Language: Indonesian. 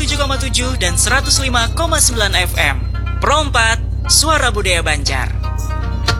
97,7 dan 105,9 FM. Pro 4, Suara Budaya Banjar.